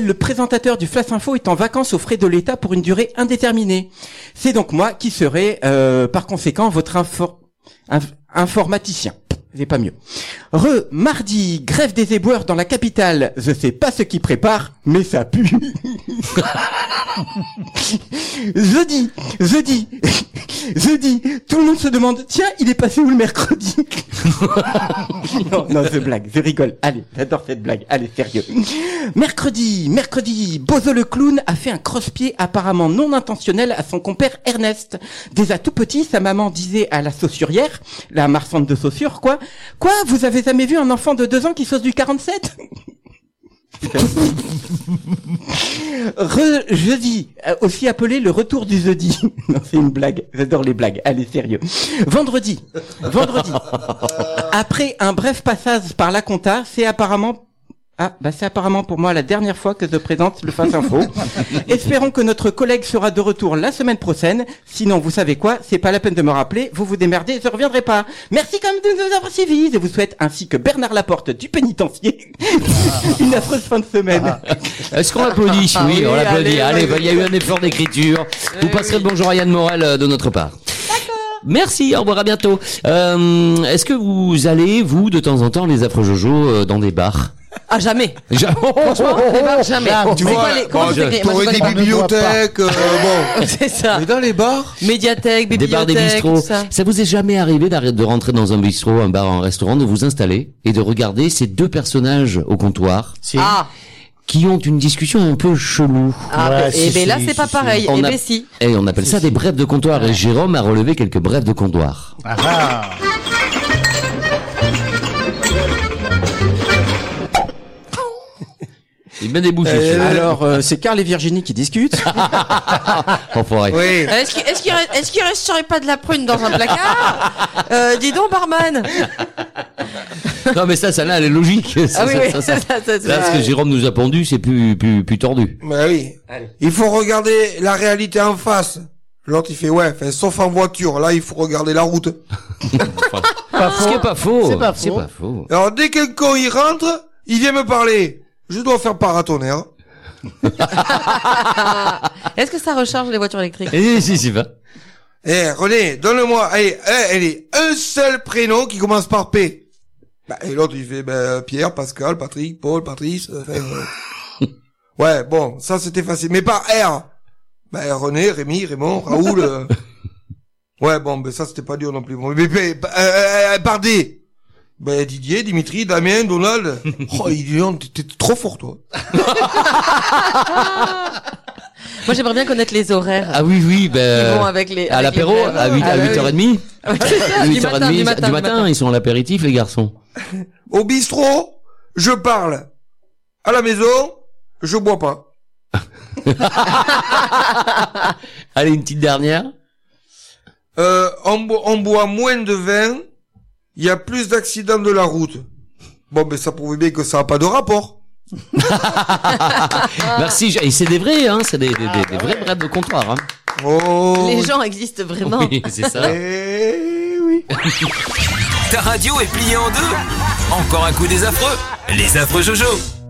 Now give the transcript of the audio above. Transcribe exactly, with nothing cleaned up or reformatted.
Le présentateur du Flash Info est en vacances aux frais de l'État pour une durée indéterminée. C'est donc moi qui serai, euh, par conséquent, votre infor- inf- informaticien. C'est pas mieux. Re, mardi, grève des éboueurs dans la capitale. Je sais pas ce qui prépare, mais ça pue. Jeudi, jeudi, jeudi, tout le monde se demande, tiens, il est passé où le mercredi? Non, non, je blague, je rigole. Allez, j'adore cette blague. Allez, sérieux. Mercredi, mercredi, Bozo le clown a fait un crosse-pied apparemment non intentionnel à son compère Ernest. Déjà tout petit, sa maman disait à la saussurière, la marchande de chaussures, quoi, quoi, vous avez jamais vu un enfant de deux ans qui sauce du quarante-sept? Re, jeudi, aussi appelé le retour du jeudi. Non, c'est une blague. J'adore les blagues. Allez, sérieux. Vendredi, vendredi. Après un bref passage par la compta, c'est apparemment Ah, bah c'est apparemment pour moi la dernière fois que je présente le Flash Info. Espérons que notre collègue sera de retour la semaine prochaine. Sinon, vous savez quoi, c'est pas la peine de me rappeler, vous vous démerdez, je reviendrai pas. Merci quand même de nous avoir suivis. Je vous souhaite, ainsi que Bernard Laporte du pénitencier, une affreuse fin de semaine. Ah. Est-ce qu'on applaudit? Oui, oui, on l'applaudit. Allez, il y a eu un effort d'écriture. Vous passerez le bonjour à Yann Morel de notre part. Merci, au revoir, à bientôt. Euh, est-ce que vous allez, vous, de temps en temps, les affreux Jojo, dans des bars? Ah, jamais. Ja- Franchement, les bars, jamais. Tu C'est vois, quoi les, comment bon, c'est écrit? Moi, t'aurais je des connais pas. bibliothèques, euh, bon. C'est ça. Mais dans les bars, Médiathèque, Des bars, des bibliothèque, bistrots. tout ça. Ça vous est jamais arrivé d'arrêter de rentrer dans un bistrot, un bar, un restaurant, de vous installer et de regarder ces deux personnages au comptoir Ah. qui ont une discussion un peu chelou? Ah, Ouais, et si, ben là, si, c'est si, pas si. pareil. On Et a- ben si. Et on appelle ça des brèves de comptoir. Et Jérôme a relevé quelques brèves de comptoir. Ah ah. Il met des bouchées. Euh, Alors, euh, c'est Carl et Virginie qui discutent. Enfoiré. oui. Est-ce qu'il est-ce qu'il reste, est-ce qu'il resterait pas de la prune dans un placard? Euh, dis donc, barman. Non, mais ça, ça là, elle est logique. Ça, Ah oui, ça, oui. ça, ça. Ça, ça, ça, Là, ce que Jérôme nous a pondu, c'est plus, plus, plus tordu. Bah oui. Il faut regarder la réalité en face. L'autre, il fait, ouais, fait, sauf en voiture. Là, il faut regarder la route. Pas Ce qui est pas faux. C'est pas C'est faux. pas faux. Alors, dès qu'un con, il rentre, il vient me parler. Je dois faire paratonnerre. Est-ce que ça recharge les voitures électriques? Eh, si, si, va. Eh, René, donne-moi, allez, eh, allez, un seul prénom qui commence par P. Bah, et l'autre, il fait, ben, Pierre, Pascal, Patrick, Paul, Patrice, euh, enfin, euh. Ouais, bon, ça, c'était facile. Mais par R. Ben, René, Rémi, Raymond, Raoul, euh. Ouais, bon, ben, ça, c'était pas dur non plus. Bon, mais, mais, euh, euh, par D. Ben, Didier, Dimitri, Damien, Donald. Oh, il dit, t'es trop fort, toi. Moi, j'aimerais bien connaître les horaires. Ah oui, oui, Qui ben. vont avec les, À avec l'apéro, les brèves. à huit, Ah, à bah huit heures oui. trente. Ouais, c'est ça, du huit heures matin, trente, du matin, du du matin, matin. ils sont à l'apéritif, les garçons. Au bistrot, je parle. À la maison, je bois pas. Allez, une petite dernière. Euh, on, bo- on boit moins de vin, il y a plus d'accidents de la route. Bon, ben ça prouve bien que ça n'a pas de rapport. Merci. Et c'est des vrais, hein. C'est des, des, des, des vrais brèves de comptoir, hein. Oh. Les gens existent vraiment. Oui, c'est ça. Eh oui. Ta radio est pliée en deux. Encore un coup des affreux. Les affreux Jojo.